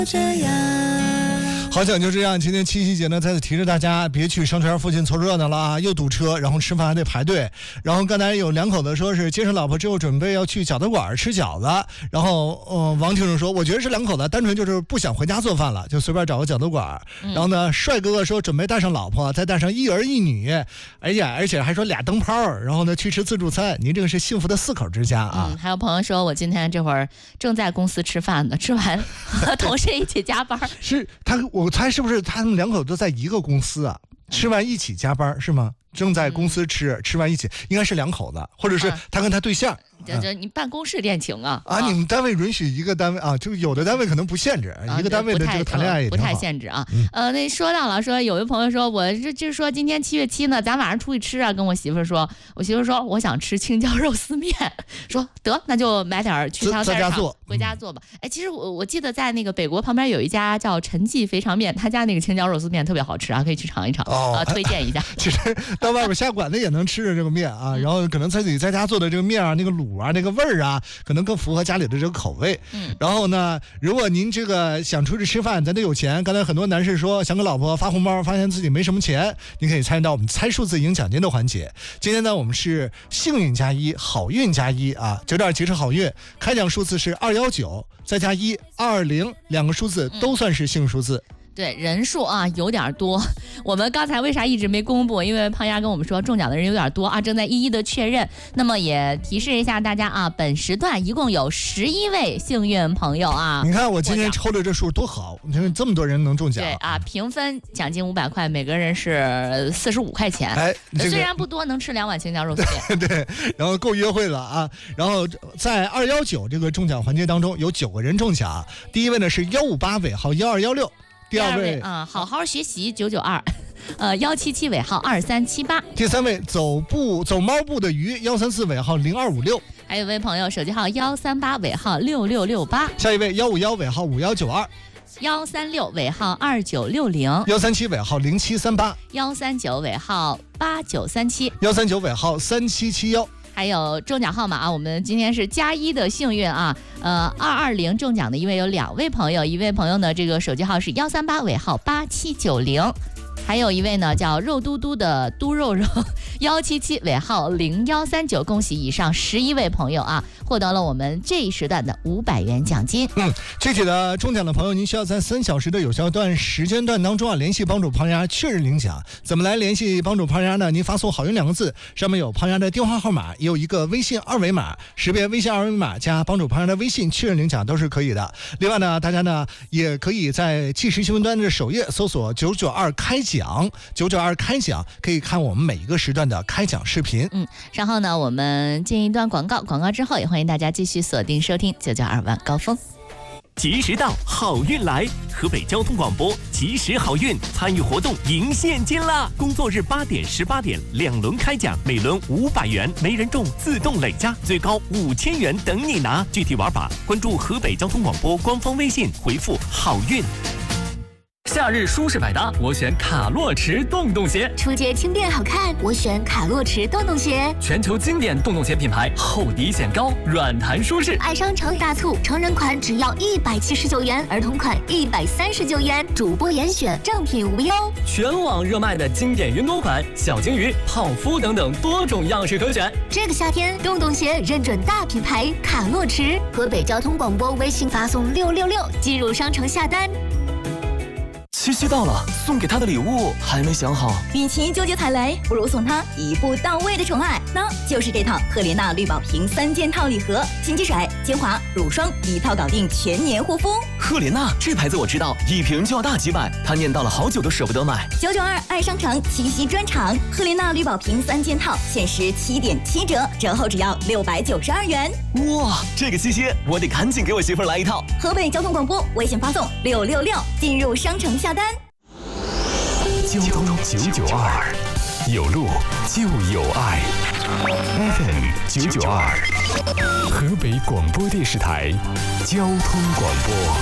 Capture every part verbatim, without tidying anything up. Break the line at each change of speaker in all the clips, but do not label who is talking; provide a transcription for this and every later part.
这样。
好想就这样，今天七夕节呢，再次提示大家别去商圈附近凑热闹了啊，又堵车，然后吃饭还得排队。然后刚才有两口子说是接上老婆之后准备要去饺子馆吃饺子，然后呃，王听众说，我觉得是两口子单纯就是不想回家做饭了，就随便找个饺子馆。然后呢，帅哥哥说准备带上老婆，再带上一儿一女，而且而且还说俩灯泡，然后呢去吃自助餐。您这个是幸福的四口之家啊！
嗯，还有朋友说我今天这会儿正在公司吃饭呢，吃完和同事一起加班。
是他，我猜是不是他们两口都在一个公司啊？吃完一起加班是吗？正在公司吃，嗯、吃完一起，应该是两口子，或者是他跟他对象。
这这你办公室恋情啊？
啊，你们单位允许一个单位啊？就有的单位可能不限制，
啊、
一个单位的这个谈恋爱也
不太限制啊。嗯、呃，那说到了，说有一朋友说，我这就是说今天七月七呢，咱晚上出去吃啊，跟我媳妇说，我媳妇说我想吃青椒肉丝面，说得那就买点去汤菜市场回家做吧。哎、嗯，其实我我记得在那个北国旁边有一家叫陈记肥肠面，他家那个青椒肉丝面特别好吃啊，可以去尝一尝啊、哦呃，推荐一下。
其实到外边下馆子也能吃着这个面啊，然后可能自己在家做的这个面啊，那个卤啊，那个味儿啊。可能更符合家里的这个口味。嗯，然后呢，如果您这个想出去吃饭，咱得有钱。刚才很多男士说想给老婆发红包，发现自己没什么钱，您可以参与到我们猜数字赢奖金的环节。今天呢，我们是幸运加一，好运加一啊，九点即是好运。开奖数字是二幺九，再加一二零，两个数字都算是幸运数字。
嗯，对，人数啊有点多，我们刚才为啥一直没公布？因为胖丫跟我们说中奖的人有点多啊，正在一一的确认。那么也提示一下大家啊，本时段一共有十一位幸运朋友啊。
你看我今天抽的这数多好，你看这么多人能中奖。
对啊，平分奖金五百块，每个人是四十五块钱。哎、这个，虽然不多，能吃两碗青椒肉丝面。
对，然后够约会了啊。然后在二幺九这个中奖环节当中，有九个人中奖。第一位呢是幺五八尾号幺二幺六。第二位
啊、嗯，好好学习九九二，呃幺七七尾号二三七八。
第三位走步走猫步的鱼幺三四尾号零二五六。
还有一位朋友手机号幺三八尾号六六六八。
下一位幺五幺尾号五幺九二。
幺三六尾号二九六零。
幺三七尾号零七三八。
幺三九尾号八九三七。
幺三九尾号三七七幺。
还有中奖号码啊，我们今天是加一的幸运啊，呃，二二零中奖的一位有两位朋友，一位朋友呢，这个手机号是幺三八尾号八七九零，还有一位呢叫肉嘟嘟的嘟肉肉幺七七尾号零幺三九，恭喜以上十一位朋友啊，获得了我们这一时段的五百元奖金。
嗯，具体的中奖的朋友，您需要在三小时的有效段时间段当中啊，联系帮主胖丫确认领奖。怎么来联系帮主胖丫呢？您发送好运两个字，上面有胖丫的电话号码，也有一个微信二维码，识别微信二维码加帮主胖丫的微信确认领奖都是可以的。另外呢，大家呢也可以在即时新闻端的首页搜索九九二开奖，九九二开奖，可以看我们每一个时段的开奖视频。
嗯，然后呢，我们进一段广告，广告之后也欢迎大家继续锁定收听九九二晚高峰。
及时到，好运来！河北交通广播及时好运参与活动赢现金啦！工作日八点、十八点两轮开奖，每轮五百元，没人中自动累加，最高五千元等你拿。具体玩法关注河北交通广播官方微信，回复好运。夏日舒适百搭，我选卡洛驰洞洞鞋。
出街轻便好看，我选卡洛驰洞洞鞋。
全球经典洞洞鞋品牌，厚底显高，软弹舒适。
爱商城大促，成人款只要一百七十九元，儿童款一百三十九元，主播严选，正品无忧。
全网热卖的经典云朵款、小金鱼、泡芙等等多种样式可选。
这个夏天，洞洞鞋认准大品牌卡洛驰。河北交通广播微信发送六六六进入商城下单。
七夕到了，送给他的礼物还没想好。
与其纠结踩雷，不如送他一步到位的宠爱，那就是这套赫莲娜绿宝瓶三件套礼盒，洗肌水、精华、乳霜一套搞定全年护肤。
赫莲娜这牌子我知道，一瓶就要大几百，他念叨了好久都舍不得买。
九九二爱商城七夕专场，赫莲娜绿宝瓶三件套限时七点七折，折后只要六百九十二元。
哇，这个七夕我得赶紧给我媳妇儿来一套。
河北交通广播微信发送六六六进入商城下单。
交通九九二，有路就有爱。F M 九九二，河北广播电视台交通广播。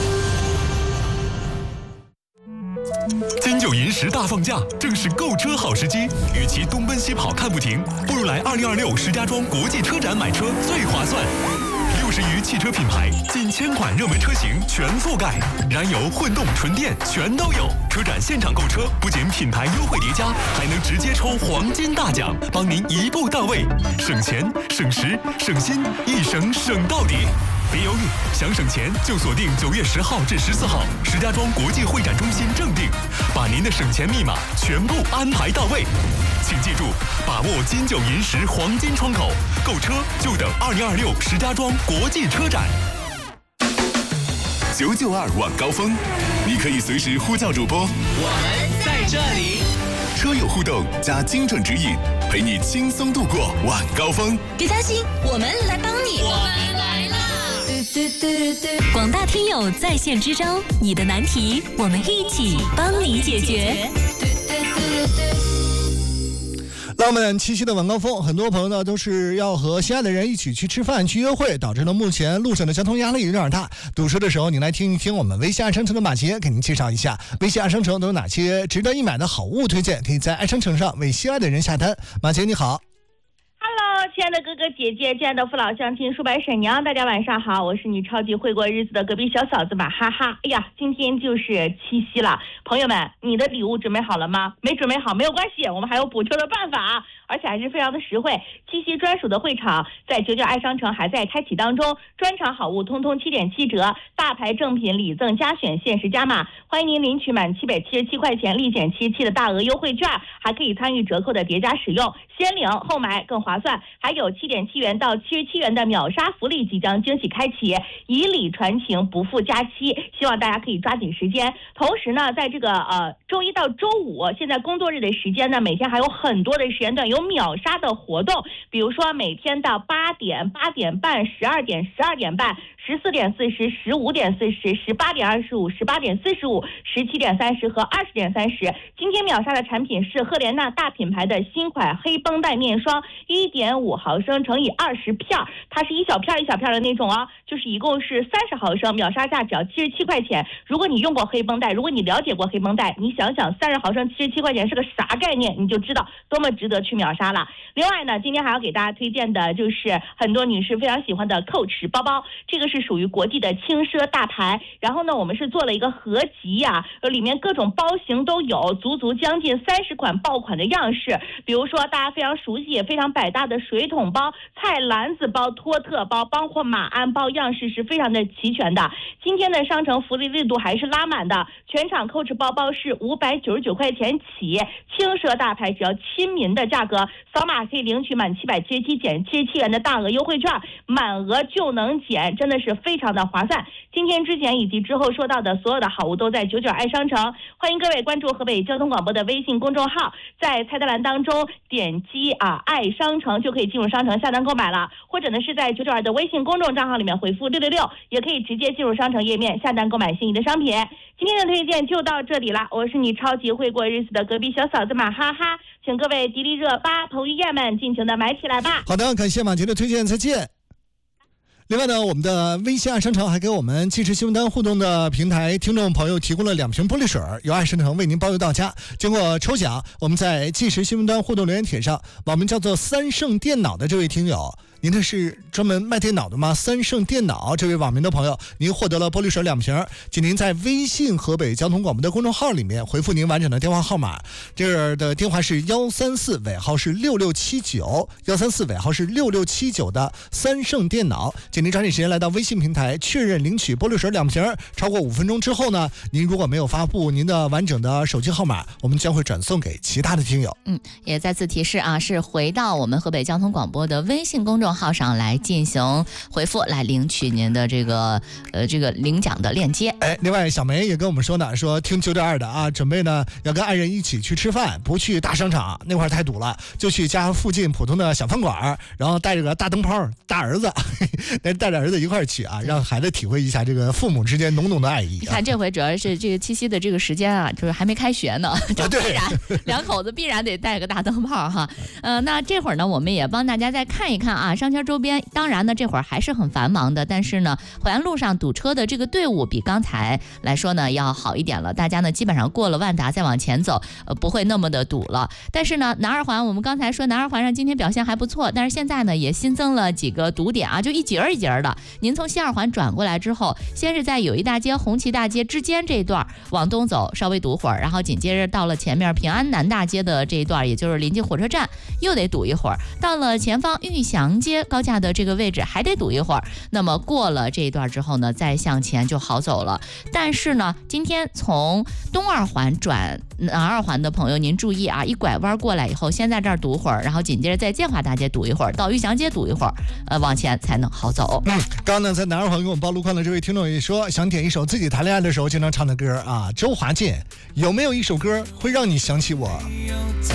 金九银十大放假，正是购车好时机。与其东奔西跑看不停，不如来二零二六石家庄国际车展买车最划算。
六十余汽车品牌，近千款热门车型全覆盖，燃油、混动、纯电全都有。车展现场购车，不仅品牌优惠叠加，还能直接抽黄金大奖，帮您一步到位，省钱、省时、省心，一省省到底。别犹豫，想省钱就锁定九月十号至十四号，石家庄国际会展中心正定，把您的省钱密码全部安排到位。请记住，把握金九银十黄金窗口，购车就等二零二六石家庄国际车展。
九九二晚高峰，你可以随时呼叫主播，
我们在这里。
车友互动加精准指引，陪你轻松度过晚高峰。
别担心，我们来帮你。
我们来啦！
广大听友在线支招，你的难题我们一起帮你解决。
浪漫七夕的晚高峰，很多朋友呢都是要和心爱的人一起去吃饭、去约会，导致了目前路上的交通压力有点大。堵车的时候，你来听一听我们微信爱商城的马杰给您介绍一下，微信爱商城都有哪些值得一买的好物推荐，可以在爱商城上为心爱的人下单。马杰你好。
Hello， 亲爱的哥哥姐姐，亲爱的父老乡亲、叔伯婶娘，大家晚上好，我是你超级会过日子的隔壁小嫂子马哈哈。哎呀，今天就是七夕了，朋友们，你的礼物准备好了吗？没准备好没有关系，我们还有补救的办法啊，而且还是非常的实惠。七夕专属的会场在九九爱商城还在开启当中，专场好物通通七点七折，大牌正品礼赠加选限时加码，欢迎您领取满七百七十七块钱立减七七的大额优惠券，还可以参与折扣的叠加使用，先领后买更划算。还有七点七元到七十七元的秒杀福利即将惊喜开启，以礼传情，不负佳期，希望大家可以抓紧时间。同时呢，在这个呃周一到周五，现在工作日的时间呢，每天还有很多的时间段有秒杀的活动，比如说每天到八点、八点半、十二点、十二点半、十四点四十、十五点四十、十八点二十五、十八点四十五、十七点三十和二十点三十。今天秒杀的产品是赫莲娜大品牌的新款黑绷带面霜，一点五毫升乘以二十片，它是一小片一小片的那种啊，就是一共是三十毫升，秒杀价只要七十七块钱。如果你用过黑绷带，如果你了解过黑绷带，你想想三十毫升七十七块钱是个啥概念，你就知道多么值得去秒杀了。另外呢，今天还要给大家推荐的就是很多女士非常喜欢的 Coach 包包，这个是属于国际的轻奢大牌。然后呢，我们是做了一个合集呀、啊，里面各种包型都有，足足将近三十款爆款的样式。比如说大家非常熟悉也非常百搭的水桶包、菜篮子包、托特包，包括马鞍包，样式是非常的齐全的。今天的商城福利力度还是拉满的，全场 Coach 包包是五百九十九块钱起，轻奢大牌只要亲民的价格，扫码可以领取满七百七十七减七十七元的大额优惠券，满额就能减，真的是非常的划算。今天之前以及之后说到的所有的好物都在九九爱商城，欢迎各位关注河北交通广播的微信公众号，在菜单栏当中点击啊爱商城就可以进入商城下单购买了，或者呢是在九九二的微信公众账号里面回复六六六，也可以直接进入商城页面下单购买心仪的商品。今天的推荐就到这里了，我是你超级会过日子的隔壁小嫂子马哈哈，请各位迪丽热巴、彭于晏们尽情的买起来吧。
好的，感谢马杰的推荐，再见。另外呢，我们的微信爱商城还给我们即时新闻单互动的平台听众朋友提供了两瓶玻璃水，由爱商城为您包邮到家。经过抽奖，我们在即时新闻单互动留言帖上，网名叫做三盛电脑的这位听友，您这是专门卖电脑的吗？三盛电脑这位网名的朋友，您获得了玻璃水两瓶，请您在微信河北交通广播的公众号里面回复您完整的电话号码，这儿的电话是幺三四尾号是六六七九，幺三四尾号是六六七九的三盛电脑，请您抓紧时间来到微信平台确认领取玻璃水两瓶，超过五分钟之后呢，您如果没有发布您的完整的手机号码，我们将会转送给其他的听友。
嗯，也再次提示啊，是回到我们河北交通广播的微信公众号上来进行回复，来领取您的这个呃这个领奖的链接。
哎，另外小梅也跟我们说呢，说听九点二的啊，准备呢要跟爱人一起去吃饭，不去大商场那块太堵了，就去家附近普通的小饭馆，然后带着个大灯泡，大儿子，带着儿子一块去啊，让孩子体会一下这个父母之间浓浓的爱意、啊。
你看这回主要是这个七夕的这个时间啊，就是还没开学呢，就必然、啊、两口子必然得带个大灯泡哈。呃，那这会儿呢，我们也帮大家再看一看啊。 商圈周边当然呢这会儿还是很繁忙的，但是呢淮安路上堵车的这个队伍比刚才来说呢要好一点了，大家呢基本上过了万达再往前走，呃不会那么的堵了。但是呢南二环我们刚才说南二环上今天表现还不错，但是现在呢也新增了几个堵点啊，就一节一节的。您从西二环转过来之后，先是在友谊大街、红旗大街之间这一段往东走，稍微堵会儿，然后紧接着到了前面平安南大街的这一段，也就是临近火车站，又得堵一会儿。到了前方玉祥街高架的这个位置还得堵一会儿。那么过了这一段之后呢，再向前就好走了。但是呢，今天从东二环转南二环的朋友，您注意啊，一拐弯过来以后，先在这儿堵会儿，然后紧接着在建华大街堵一会儿，到玉祥街堵一会儿，呃，往前才能好走。
嗯，刚刚呢，在南二环给我们报路况的这位听众也说，想点一首自己谈恋爱的时候经常唱的歌啊，周华健，有没有一首歌会让你想起我？